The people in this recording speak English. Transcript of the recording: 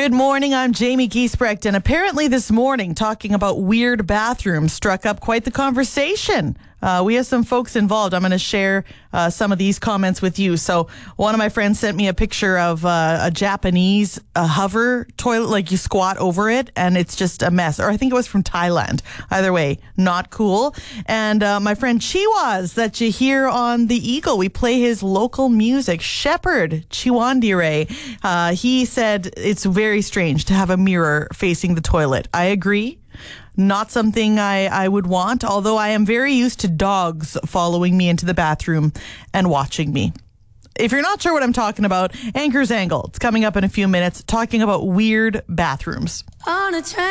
Good morning, I'm Jamie Giesbrecht, and apparently this morning talking about weird bathrooms struck up quite the conversation. We have some folks involved. I'm going to share some of these comments with you. So one of my friends sent me a picture of a Japanese hover toilet, like you squat over it, and it's just a mess. Or I think it was from Thailand. Either way, not cool. And my friend Chiwaz, that you hear on the Eagle, we play his local music, Shepherd Chiwandire. He said it's very strange to have a mirror facing the toilet. I agree. Not something I would want, although I am very used to dogs following me into the bathroom and watching me. If you're not sure what I'm talking about, Anchor's Angle. It's coming up in a few minutes, talking about weird bathrooms. On a train.